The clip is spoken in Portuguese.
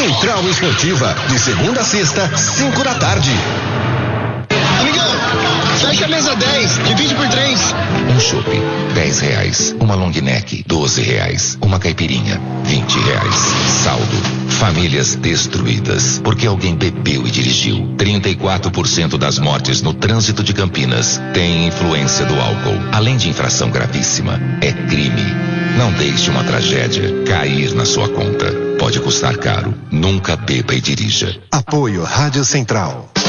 Central Esportiva, de segunda a sexta, 5 da tarde. Amigão, fecha a mesa 10, divide por 3. Um chopp, R$10. Uma long neck, R$12. Uma caipirinha, R$20. Saldo. Famílias destruídas porque alguém bebeu e dirigiu. 34% das mortes no trânsito de Campinas têm influência do álcool. Além de infração gravíssima, é crime. Não deixe uma tragédia cair na sua conta. Pode custar caro. Nunca beba e dirija. Apoio Rádio Central.